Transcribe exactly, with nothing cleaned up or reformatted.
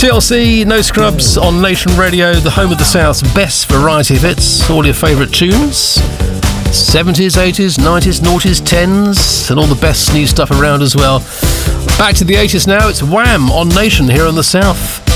T L C, No Scrubs on Nation Radio, the home of the South's best variety of hits. All your favourite tunes. seventies, eighties, nineties, noughties, tens, and all the best new stuff around as well. Back to the eighties now, it's Wham! On Nation here in the South.